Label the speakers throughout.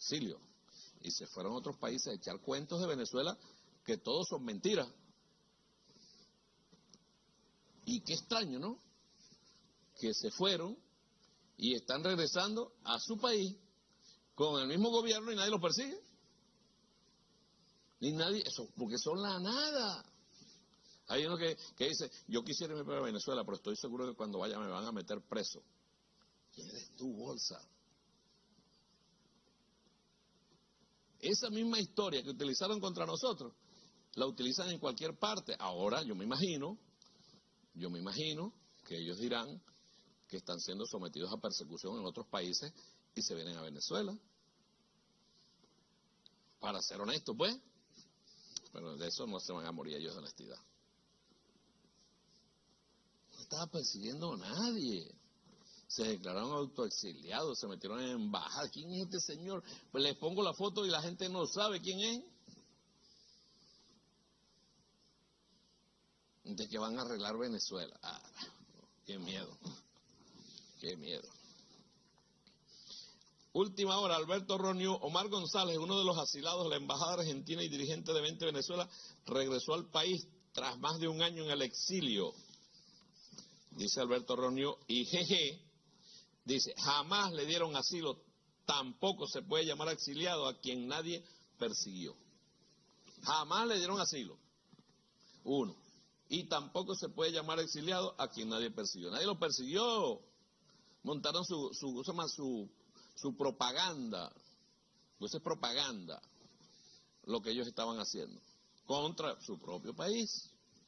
Speaker 1: autoexilio y se fueron a otros países a echar cuentos de Venezuela que todos son mentiras. Y qué extraño, ¿no? Que se fueron y están regresando a su país con el mismo gobierno y nadie los persigue. Ni nadie, eso, porque son la nada. Hay uno que dice, yo quisiera irme para Venezuela, pero estoy seguro que cuando vaya me van a meter preso. ¿Quién eres tú, bolsa? Esa misma historia que utilizaron contra nosotros, la utilizan en cualquier parte. Ahora yo me imagino que ellos dirán que están siendo sometidos a persecución en otros países y se vienen a Venezuela. Para ser honestos, pues, pero de eso no se van a morir ellos de honestidad. No estaba persiguiendo a nadie. Se declararon autoexiliados, se metieron en embajada. ¿Quién es este señor? Pues les pongo la foto y la gente no sabe quién es. De que van a arreglar Venezuela. Ah, qué miedo. Qué miedo. Última hora, Alberto Ronio. Omar González, uno de los asilados de la Embajada Argentina y dirigente de 20 Venezuela, regresó al país tras más de un año en el exilio. Dice Alberto Ronio, y jeje, dice, jamás le dieron asilo, tampoco se puede llamar exiliado a quien nadie persiguió. Jamás le dieron asilo. Uno. Y tampoco se puede llamar exiliado a quien nadie persiguió. Nadie lo persiguió. Montaron su propaganda. Pues es propaganda lo que ellos estaban haciendo contra su propio país.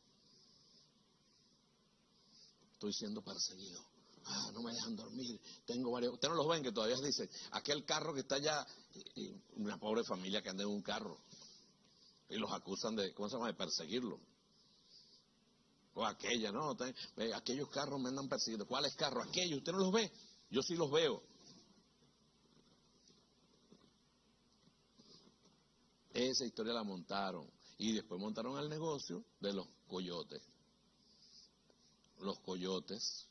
Speaker 1: Estoy siendo perseguido. No me dejan dormir. Tengo varios. Ustedes no los ven que todavía dicen, aquel carro que está allá, una pobre familia que anda en un carro. Y los acusan de, ¿cómo se llama?, de perseguirlo. O aquella, ¿no? Aquellos carros me andan persiguiendo. ¿Cuáles carros? Aquellos. ¿Usted no los ve? Yo sí los veo. Esa historia la montaron. Y después montaron el negocio de los coyotes. Los coyotes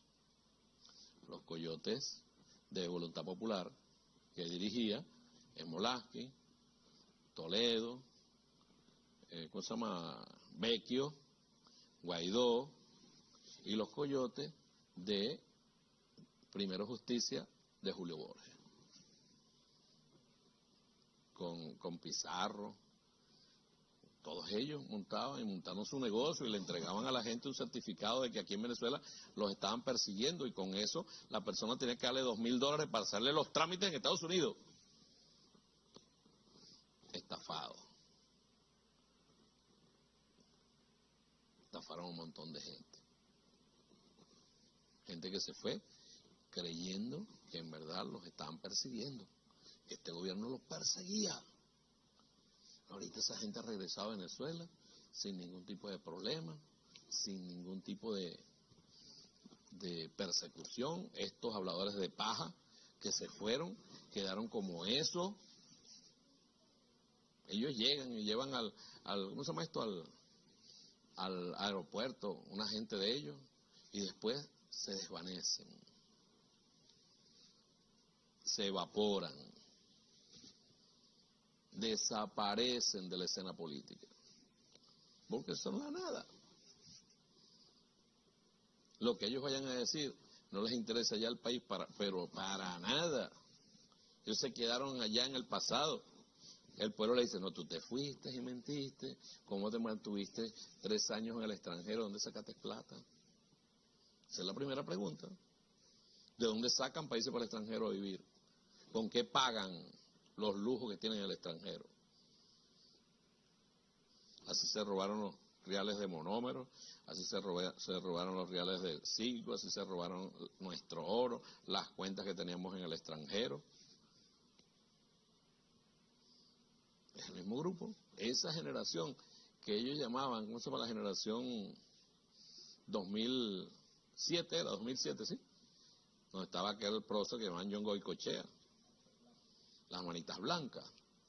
Speaker 1: de Voluntad Popular, que dirigía Molasky, Toledo, ¿cómo se llama?, Vecchio, Guaidó, y los coyotes de Primero Justicia de Julio Borges, con Pizarro. Todos ellos montaron su negocio y le entregaban a la gente un certificado de que aquí en Venezuela los estaban persiguiendo, y con eso la persona tenía que darle $2.000 para hacerle los trámites en Estados Unidos. Estafado. Estafaron a un montón de gente. Gente que se fue creyendo que en verdad los estaban persiguiendo. Este gobierno los perseguía. Ahorita esa gente ha regresado a Venezuela sin ningún tipo de problema, sin ningún tipo de persecución. Estos habladores de paja que se fueron, quedaron como eso. Ellos llegan y llevan al ¿cómo se llama esto?, al aeropuerto, una gente de ellos, y después se desvanecen, se evaporan, desaparecen de la escena política, porque son la nada. Lo que ellos vayan a decir no les interesa ya al país, pero para nada. Ellos se quedaron allá en el pasado. El pueblo le dice, no, tú te fuiste y mentiste. ¿Cómo te mantuviste 3 años en el extranjero? ¿Dónde sacaste plata? Esa es la primera pregunta. ¿De dónde sacan países para el extranjero a vivir? ¿Con qué pagan los lujos que tienen en el extranjero? Así se robaron los reales de monómeros, así se robaron los reales del siglo, así se robaron nuestro oro, las cuentas que teníamos en el extranjero. Es el mismo grupo. Esa generación que ellos llamaban, ¿cómo se llama? La generación 2007, era 2007, ¿sí? Donde estaba aquel prócer que llamaban John Goycochea, las manitas blancas,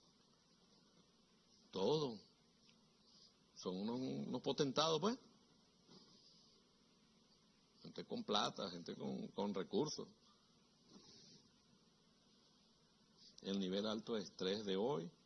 Speaker 1: todo. Son unos potentados, pues. Gente con plata, gente con recursos. el nivel alto de estrés de hoy.